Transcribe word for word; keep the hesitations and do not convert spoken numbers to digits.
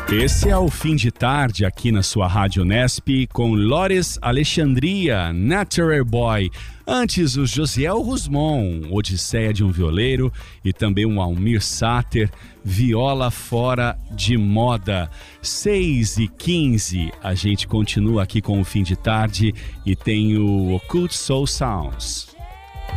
Esse é o Fim de Tarde aqui na sua Rádio Unesp com Lores Alexandria, Natural Boy. Antes, o Josiel Rusmon, Odisseia de um Violeiro, e também o Almir Sater, Viola Fora de Moda. seis e quinze, a gente continua aqui com o Fim de Tarde e tem o Occult Soul Sounds.